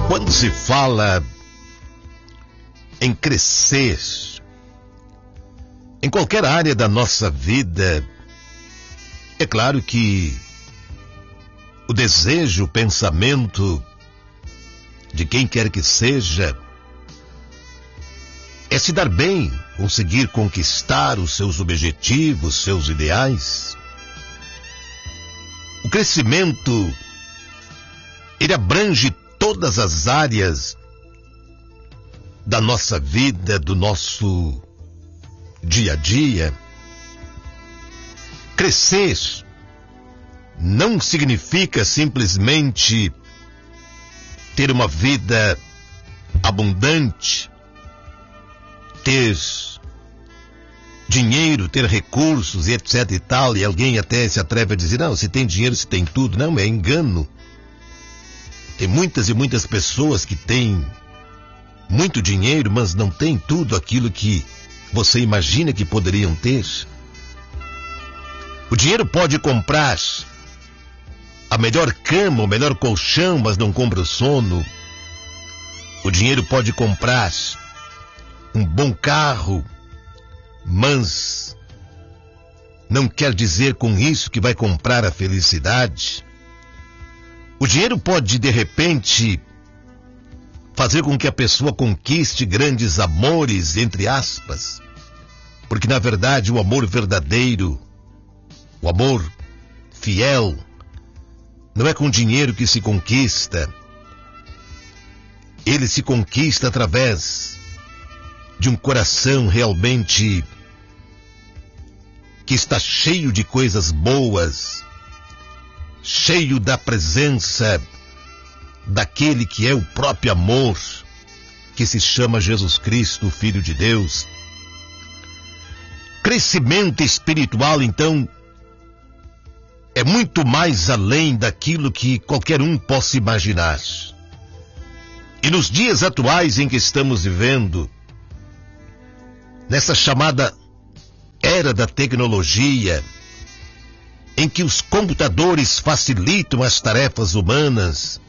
Quando se fala em crescer, em qualquer área da nossa vida, é claro que o desejo, o pensamento de quem quer que seja é se dar bem, conseguir conquistar os seus objetivos, seus ideais. O crescimento, ele abrange todas as áreas da nossa vida, do nosso dia a dia. Crescer não significa simplesmente ter uma vida abundante, ter dinheiro, ter recursos e etc e tal, e alguém até se atreve a dizer, não, se tem dinheiro, se tem tudo. Não, é engano. Tem muitas e muitas pessoas que têm muito dinheiro, mas não têm tudo aquilo que você imagina que poderiam ter. O dinheiro pode comprar a melhor cama, o melhor colchão, mas não compra o sono. O dinheiro pode comprar um bom carro, mas não quer dizer com isso que vai comprar a felicidade. O dinheiro pode, de repente, fazer com que a pessoa conquiste grandes amores, entre aspas, porque, na verdade, o amor verdadeiro, o amor fiel, não é com dinheiro que se conquista. Ele se conquista através de um coração realmente que está cheio de coisas boas, cheio da presença daquele que é o próprio amor, que se chama Jesus Cristo, Filho de Deus. Crescimento espiritual, então, é muito mais além daquilo que qualquer um possa imaginar. E nos dias atuais em que estamos vivendo, nessa chamada era da tecnologia, em que os computadores facilitam as tarefas humanas,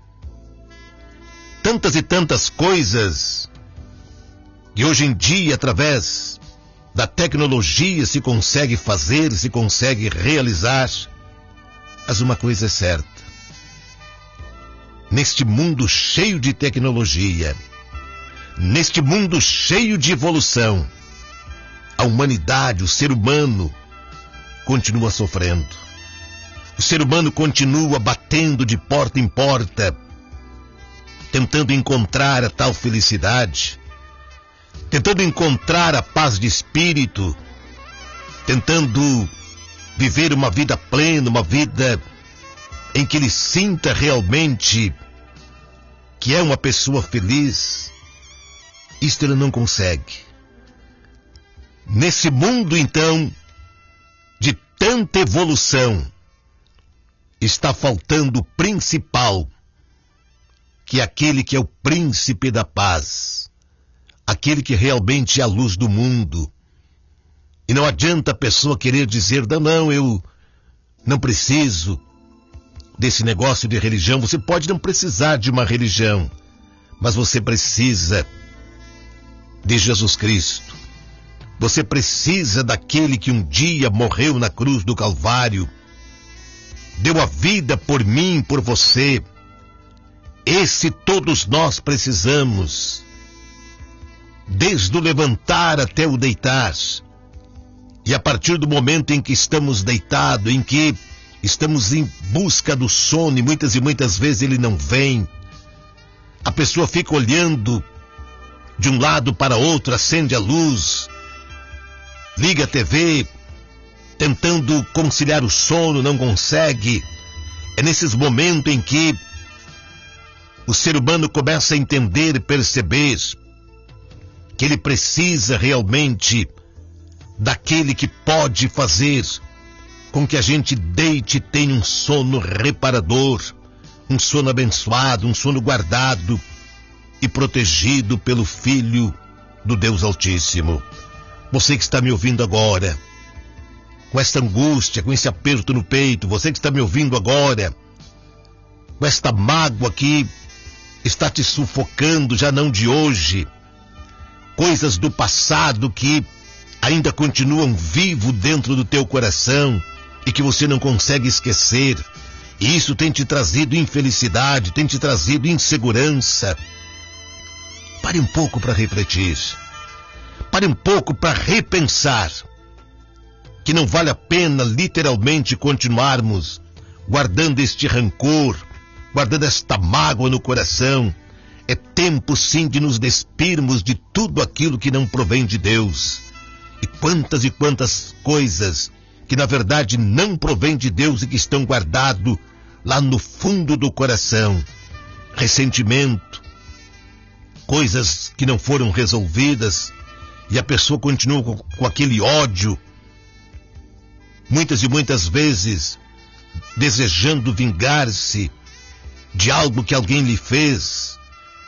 tantas e tantas coisas que hoje em dia, através da tecnologia, se consegue fazer, se consegue realizar. Mas uma coisa é certa: neste mundo cheio de tecnologia, neste mundo cheio de evolução, a humanidade, o ser humano, continua sofrendo. O ser humano continua batendo de porta em porta, tentando encontrar a tal felicidade, tentando encontrar a paz de espírito, tentando viver uma vida plena, uma vida em que ele sinta realmente que é uma pessoa feliz. Isto ele não consegue. Nesse mundo, então, de tanta evolução, está faltando o principal, que é aquele que é o príncipe da paz, aquele que realmente é a luz do mundo. E não adianta a pessoa querer dizer, não, eu não preciso desse negócio de religião. Você pode não precisar de uma religião, mas você precisa de Jesus Cristo. Você precisa daquele que um dia morreu na cruz do Calvário, deu a vida por mim, por você. Esse todos nós precisamos, desde o levantar até o deitar. E a partir do momento em que estamos deitados, em que estamos em busca do sono, e muitas vezes ele não vem, a pessoa fica olhando de um lado para outro, acende a luz, liga a TV, tentando conciliar o sono, não consegue. É nesses momentos em que o ser humano começa a entender e perceber que ele precisa realmente daquele que pode fazer com que a gente deite e tenha um sono reparador, um sono abençoado, um sono guardado e protegido pelo Filho do Deus Altíssimo. Você que está me ouvindo agora, com esta angústia, com esse aperto no peito, você que está me ouvindo agora, com esta mágoa que está te sufocando, já não de hoje. Coisas do passado que ainda continuam vivo dentro do teu coração e que você não consegue esquecer. E isso tem te trazido infelicidade, tem te trazido insegurança. Pare um pouco para refletir. Pare um pouco para repensar. Que não vale a pena literalmente continuarmos guardando este rancor, guardando esta mágoa no coração. É tempo sim de nos despirmos de tudo aquilo que não provém de Deus. E quantas coisas que na verdade não provém de Deus e que estão guardados lá no fundo do coração. Ressentimento, coisas que não foram resolvidas e a pessoa continua com aquele ódio, muitas e muitas vezes desejando vingar-se de algo que alguém lhe fez.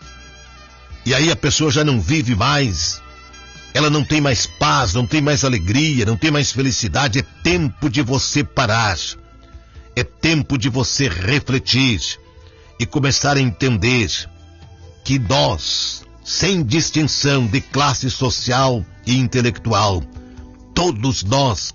E aí a pessoa já não vive mais, ela não tem mais paz, não tem mais alegria, não tem mais felicidade. É tempo de você parar, é tempo de você refletir e começar a entender que nós, sem distinção de classe social e intelectual, todos nós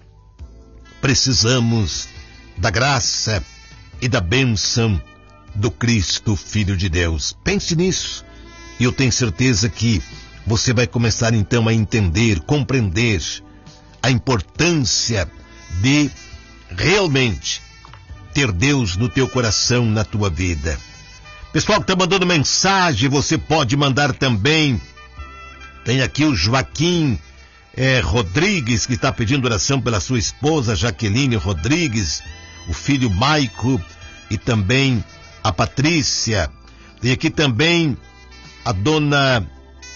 precisamos da graça e da bênção do Cristo, Filho de Deus. Pense nisso e eu tenho certeza que você vai começar então a entender, compreender a importância de realmente ter Deus no teu coração, na tua vida. Pessoal que está mandando mensagem, você pode mandar também. Tem aqui o Joaquim Rodrigues, que está pedindo oração pela sua esposa, Jaqueline Rodrigues, o filho Maico e também a Patrícia. Tem aqui também a dona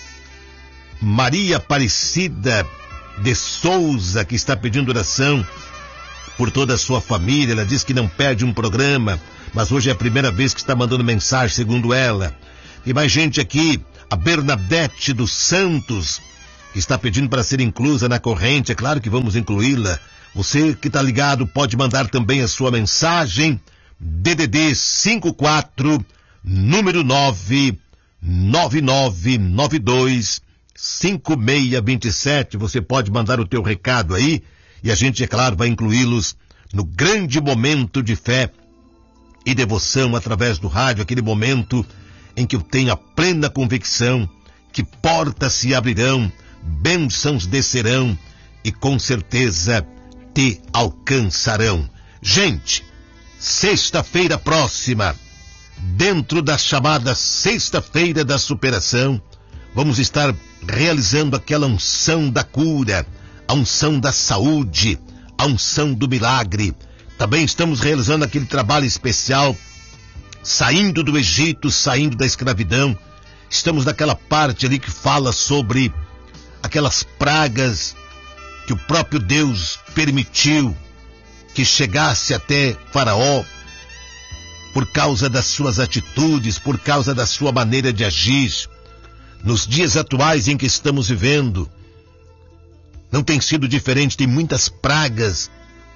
Maria Aparecida de Souza, que está pedindo oração por toda a sua família. Ela diz que não perde um programa, mas hoje é a primeira vez que está mandando mensagem, segundo ela. Tem mais gente aqui, a Bernadette dos Santos, que está pedindo para ser inclusa na corrente. É claro que vamos incluí-la. Você que está ligado pode mandar também a sua mensagem. DDD 54, número 999925627. Você pode mandar o teu recado aí e a gente, é claro, vai incluí-los no grande momento de fé e devoção através do rádio, aquele momento em que eu tenho a plena convicção que portas se abrirão, bênçãos descerão e com certeza te alcançarão. Gente, sexta-feira próxima, dentro da chamada Sexta-feira da Superação, vamos estar realizando aquela unção da cura, a unção da saúde, a unção do milagre. Também estamos realizando aquele trabalho especial, saindo do Egito, saindo da escravidão. Estamos naquela parte ali que fala sobre aquelas pragas que o próprio Deus permitiu que chegasse até Faraó por causa das suas atitudes, por causa da sua maneira de agir. Nos dias atuais em que estamos vivendo, não tem sido diferente. Tem muitas pragas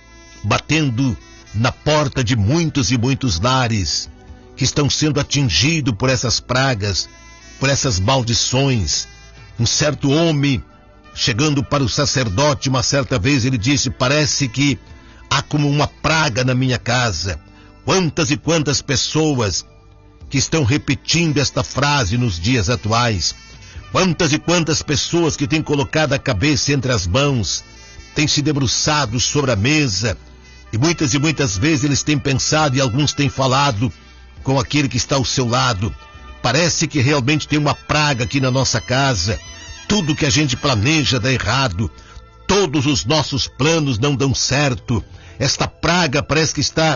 batendo na porta de muitos e muitos lares que estão sendo atingidos por essas pragas, por essas maldições. Um certo homem, chegando para o sacerdote uma certa vez, ele disse: parece que há como uma praga na minha casa. Quantas e quantas pessoas que estão repetindo esta frase nos dias atuais. Quantas e quantas pessoas que têm colocado a cabeça entre as mãos, têm se debruçado sobre a mesa, e muitas vezes eles têm pensado, e alguns têm falado com aquele que está ao seu lado: parece que realmente tem uma praga aqui na nossa casa. Tudo que a gente planeja dá errado, todos os nossos planos não dão certo. Esta praga parece que está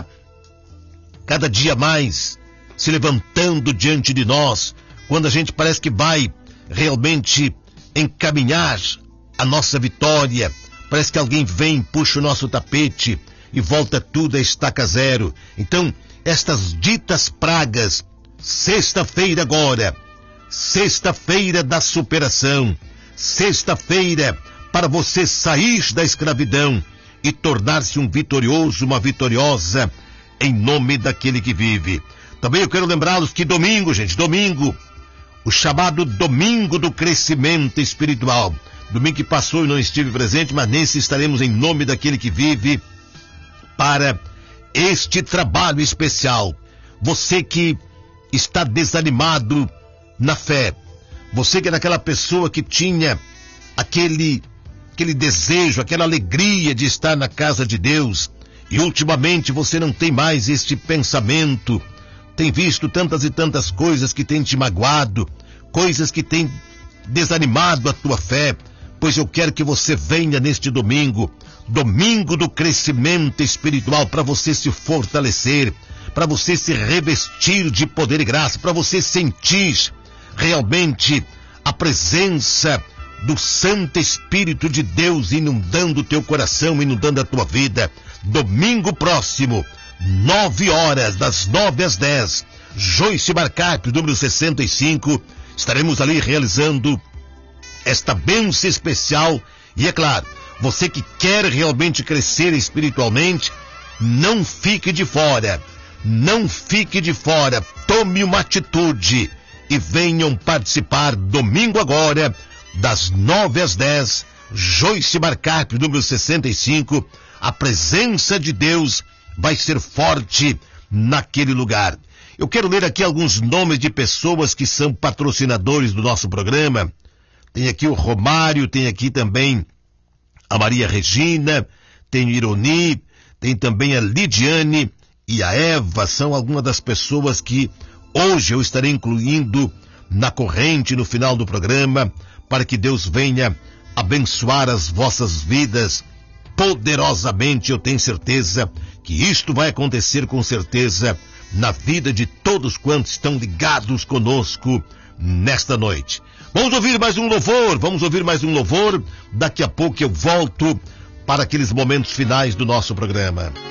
cada dia mais se levantando diante de nós, quando a gente parece que vai realmente encaminhar a nossa vitória. Parece que alguém vem, puxa o nosso tapete e volta tudo a estaca zero. Então, estas ditas pragas, sexta-feira agora, sexta-feira da superação, sexta-feira para você sair da escravidão e tornar-se um vitorioso, uma vitoriosa, em nome daquele que vive. Também eu quero lembrá-los que domingo, gente, domingo, o chamado Domingo do Crescimento Espiritual. Domingo que passou e não estive presente, mas nesse estaremos em nome daquele que vive para este trabalho especial. Você que está desanimado na fé, você que era aquela pessoa que tinha aquele desejo, aquela alegria de estar na casa de Deus, e ultimamente você não tem mais este pensamento, tem visto tantas e tantas coisas que têm te magoado, coisas que têm desanimado a tua fé, pois eu quero que você venha neste domingo, domingo do crescimento espiritual, para você se fortalecer, para você se revestir de poder e graça, para você sentir realmente a presença do Santo Espírito de Deus inundando o teu coração, inundando a tua vida. Domingo próximo, 9 horas, das 9 às 10, Joyce Marcapio, número 65, estaremos ali realizando esta bênção especial. E é claro, você que quer realmente crescer espiritualmente, não fique de fora, não fique de fora, tome uma atitude e venham participar domingo agora, das 9 às 10, Joyce Marcapio, número 65, a presença de Deus vai ser forte naquele lugar. Eu quero ler aqui alguns nomes de pessoas que são patrocinadores do nosso programa. Tem aqui o Romário, tem aqui também a Maria Regina, tem o Ironi, tem também a Lidiane e a Eva, são algumas das pessoas que hoje eu estarei incluindo na corrente no final do programa, para que Deus venha abençoar as vossas vidas poderosamente. Eu tenho certeza que isto vai acontecer com certeza na vida de todos quantos estão ligados conosco nesta noite. Vamos ouvir mais um louvor, daqui a pouco eu volto para aqueles momentos finais do nosso programa.